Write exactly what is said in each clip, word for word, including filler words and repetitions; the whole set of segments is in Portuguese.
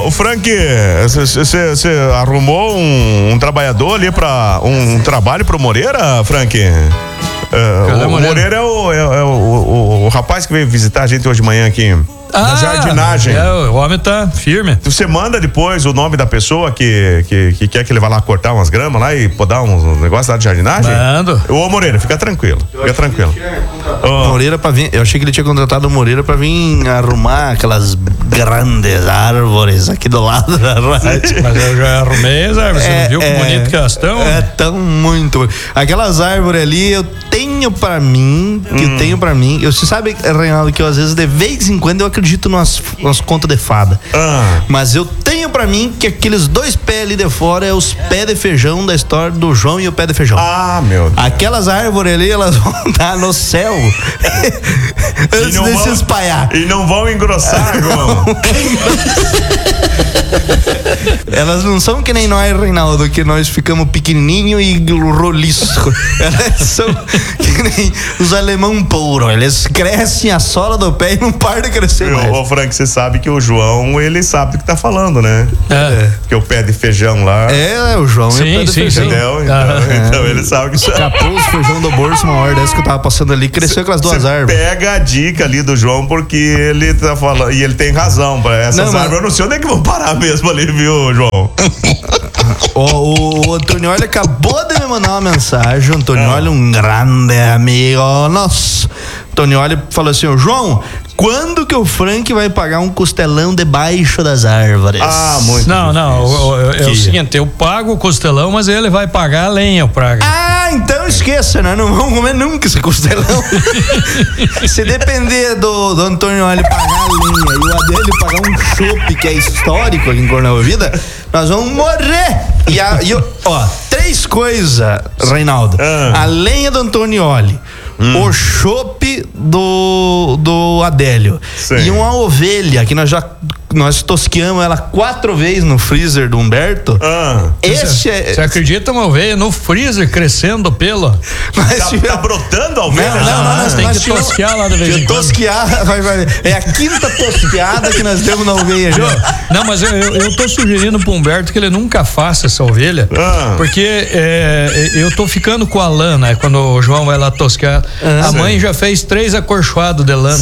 ô Frank, você arrumou um, um trabalhador ali pra. Um, um trabalho pro Moreira, Frank? Uh, o Moreira, Moreira é, o, é, é o, o, o rapaz que veio visitar a gente hoje de manhã aqui. Ah, da jardinagem. É, o homem tá firme. Você manda depois o nome da pessoa que, que, que quer que ele vá lá cortar umas gramas lá e podar uns negócios lá de jardinagem? Mando. Ô Moreira, fica tranquilo. Fica tranquilo. Oh. Moreira pra vir, eu achei que ele tinha contratado o Moreira pra vir arrumar aquelas grandes árvores aqui do lado da rádio. Mas eu já arrumei as árvores. Você é, não viu que é, bonito que elas estão? É tão muito. Aquelas árvores ali eu tenho pra mim, que hum. eu tenho pra mim. Eu, você sabe, Reinaldo, que eu às vezes de vez em quando eu acredito nas, nas contas de fada. Ah. Mas eu tenho pra mim que aqueles dois pés ali de fora é os pés de feijão da história do João e o pé de feijão. Ah, meu Deus. Aquelas árvores ali, elas vão estar no céu antes de vão, se espalhar. E não vão engrossar, João. Elas não são que nem nós, Reinaldo, que nós ficamos pequenininho e roliço. Elas são que nem os alemão puro. Eles crescem a sola do pé e não param de crescer mais. Ô, Frank, você sabe que o João, ele sabe do que tá falando, né? É. Porque o pé de feijão lá... É, o João sim, é o pé de sim, feijão. sim. Entendeu? Então, ah, então é. ele sabe que... Escapou os feijão do bolso uma hora dessa que eu tava passando ali, cresceu aquelas duas árvores. Pega a dica ali do João, porque ele tá falando, e ele tem razão, pra essas não, árvores, mas... eu não sei onde é que vão parar mesmo ali, viu, João? o, o, o Antonioli acabou de me mandar uma mensagem. O Antonioli, é. um grande amigo nosso. Antonioli falou assim: ô João, quando que o Frank vai pagar um costelão debaixo das árvores? Ah, muito Não, não, é o seguinte, eu pago o costelão, mas ele vai pagar a lenha, o praga. Ah, então esqueça, nós não vamos comer nunca esse costelão. Se depender do, do Antonioli pagar a lenha e o Adélio pagar um chopp que é histórico aqui em Coronel Vida, nós vamos morrer. E, a, e ó, três coisas, Reinaldo. Ah. A lenha do Antonioli, hum. o chopp do, do Adélio. Sim. E uma ovelha que nós já nós tosqueamos ela quatro vezes no freezer do Humberto. Ah. Esse é... Você acredita uma ovelha no freezer crescendo pelo? Mas tá, tive... tá brotando a ovelha? Não, não, não, nós tem que tosquear lá da vez em quando. Tosquear, vai, vai. É a quinta tosqueada que nós temos na ovelha. Não, mas eu, eu, eu tô sugerindo pro Humberto que ele nunca faça essa ovelha, ah. porque é, eu tô ficando com a lã, né? Quando o João vai lá tosquear, ah, a mãe sim. já fez três acorchoados de lã.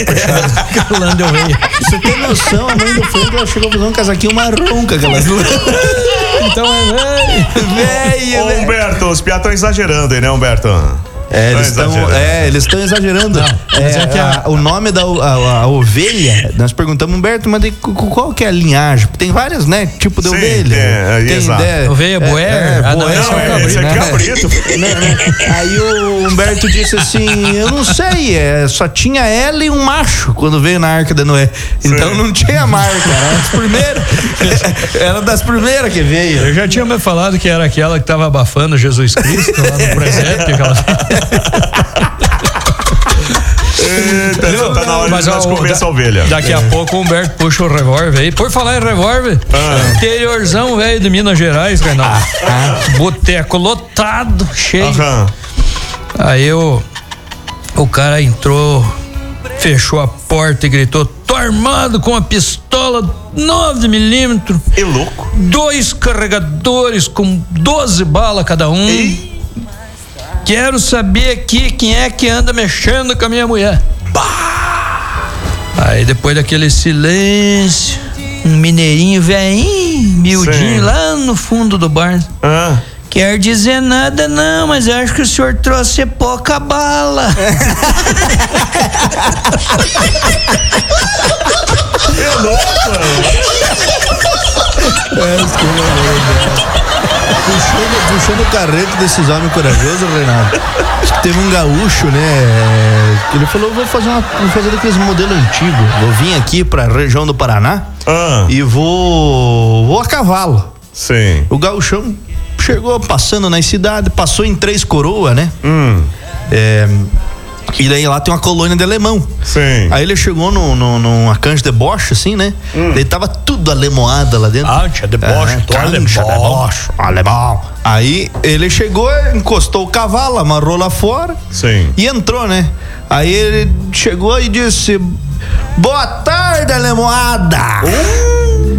Com lã de ovelha. Você tem noção? A mãe do Frank, ela chegou a fazer um casaquinho marrom com aquelas duas. Então é velho. Ô, Humberto, os piá estão exagerando aí, né, Humberto? É, eles estão é, eles estão exagerando. Não, é, é que a, a, o nome da a, a ovelha, nós perguntamos, Humberto, mas de, qual que é a linhagem? Tem várias, né? Tipo de Sim, ovelha. É, tem de, ovelha boer. É, é, ah, boer, não, é, esse é cabrito. Não, não. Aí o Humberto disse assim: eu não sei, é, só tinha ela e um macho quando veio na Arca de Noé. Então Sim. não tinha marca, era das primeiras. Era das primeiras que veio. Eu já tinha me falado que era aquela que tava abafando Jesus Cristo lá no presépio. Aquela... Eita, tá na hora Mas, de nós comer essa ovelha. Daqui a pouco o Humberto puxa o revólver aí. Por falar em revólver, ah. interiorzão, velho, de Minas Gerais, Reinaldo. Ah. Boteco lotado, cheio. Aham. Aí o, o cara entrou, fechou a porta e gritou: tô armado com uma pistola nove milímetros. É louco. Dois carregadores com doze balas cada um. Ei. Quero saber aqui quem é que anda mexendo com a minha mulher. Bah. Aí depois daquele silêncio, um mineirinho velhinho, miudinho, Sim. lá no fundo do bar. Ah. Quer dizer nada não, mas eu acho que o senhor trouxe pouca bala. É louco, é, Puxando, puxando o carreto desses homens corajosos, Renato. Acho que teve um gaúcho, né? Que ele falou: vou fazer uma, vou fazer daqueles modelos antigos. Vou vir aqui pra região do Paraná ah. e vou, vou a cavalo. Sim. O gaúchão chegou passando nas cidades, passou em Três Coroas, né? Hum. É, e daí lá tem uma colônia de alemão. Sim. Aí ele chegou no, no, numa canja de boche, assim, né? Hum. Daí tava tudo alemoada lá dentro. Ah, tinha de boche, é, cancha de boche, alemão. Aí ele chegou, encostou o cavalo, amarrou lá fora. Sim. E entrou, né? Aí ele chegou e disse: boa tarde, alemoada. Uh.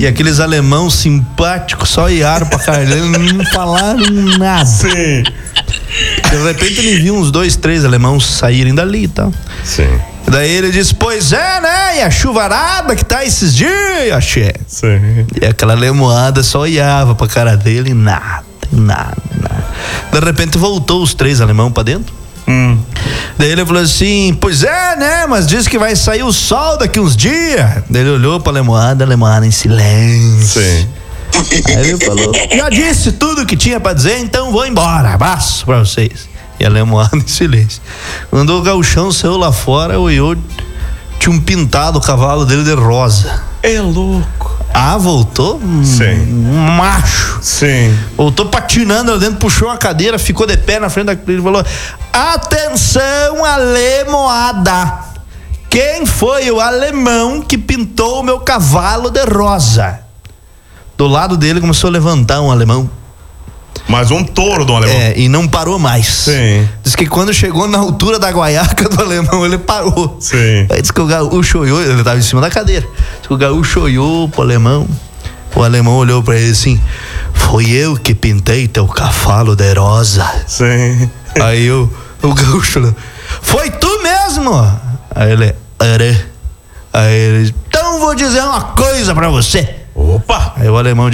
E aqueles alemão simpáticos só olharam pra cara dele, não falaram nada. Sim. De repente ele viu uns dois, três alemãos saírem dali e tal. Sim. Daí ele disse, pois é, né? E a chuvarada que tá esses dias, che. Sim. E aquela lemoada só olhava pra cara dele e nada, nada, nada. De repente voltou os três alemão pra dentro. Hum. Daí ele falou assim, pois é, né? Mas diz que vai sair o sol daqui uns dias. Daí ele olhou pra lemoada, a lemoada em silêncio. Sim. Aí ele falou, já disse tudo que tinha pra dizer, então vou embora. Abraço pra vocês. E a lemoada em silêncio. Quando o gauchão saiu lá fora, olhou, tinha um pintado o cavalo dele de rosa. É louco. Ah, voltou? Sim. Macho. Sim. Voltou patinando lá dentro, puxou a cadeira, ficou de pé na frente da e falou: atenção, alemoada. Quem foi o alemão que pintou o meu cavalo de rosa? Do lado dele começou a levantar um alemão. Mas um touro do alemão. É, e não parou mais. Sim. Diz que quando chegou na altura da guaiaca do alemão, ele parou. Sim. Aí diz que o gaúcho olhou, ele estava em cima da cadeira. Diz que o gaúcho olhou pro alemão. O alemão olhou pra ele assim: foi eu que pintei teu cavalo de rosa. Sim. Aí o, o gaúcho falou: foi tu mesmo? Aí ele: era. Aí ele: então vou dizer uma coisa pra você. Opa! Aí o alemão